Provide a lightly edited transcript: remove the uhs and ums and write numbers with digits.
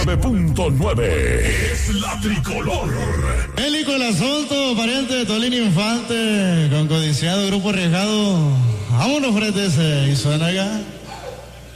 99.9 es la tricolor. Bélico el asunto, pariente de Tolín Infante, con codiciado grupo arriesgado. Vámonos, frente ese, y suena acá.